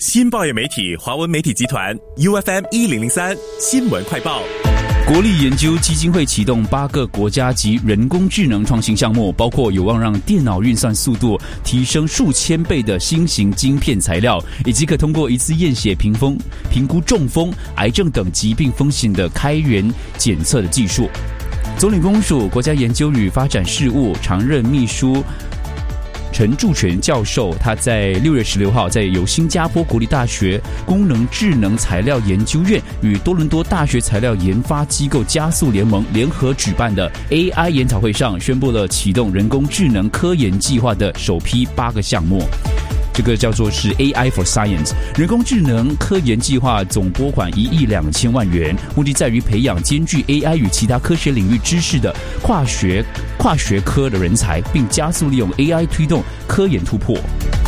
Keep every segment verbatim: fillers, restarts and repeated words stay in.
新报业媒体华文媒体集团 U F M 一零零三新闻快报。 国立研究基金会启动八个国家级人工智能创新项目，包括有望让电脑运算速度提升数千倍的新型晶片材料，以及可通过一次验血评风评估中风、癌症等疾病风险的开源检测的技术。总理公署国家研究与发展事务常任秘书陈柱全教授，他在六月十六号在由新加坡国立大学功能智能材料研究院与多伦多大学材料研发机构加速联盟联合举办的 A I 研讨会上，宣布了启动人工智能科研计划的首批八个项目。这个叫做是 A I for Science 人工智能科研计划，总拨款一亿两千万元，目的在于培养兼具 A I 与其他科学领域知识的跨学跨学科的人才，并加速利用 A I 推动科研突破。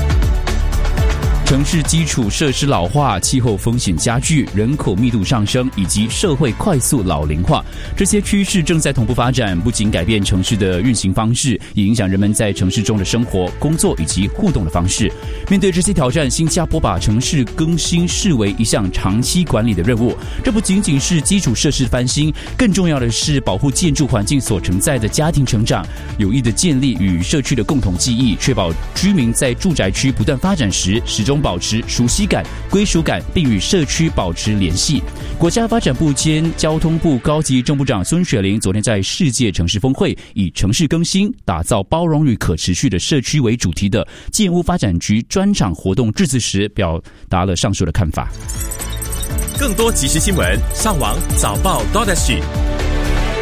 城市基础设施老化、气候风险加剧、人口密度上升以及社会快速老龄化，这些趋势正在同步发展，不仅改变城市的运行方式，也影响人们在城市中的生活、工作以及互动的方式。面对这些挑战，新加坡把城市更新视为一项长期管理的任务。这不仅仅是基础设施翻新，更重要的是保护建筑环境所承载的家庭成长，有意的建立与社区的共同记忆，确保居民在住宅区不断发展时，始终保持熟悉感、归属感，并与社区保持联系。国家发展部兼交通部高级正部长孙雪玲昨天在世界城市峰会以城市更新、打造包容与可持续的社区为主题的建屋发展局专场活动致辞时，表达了上述的看法。 更多即时新闻，上网早报 .dot.sg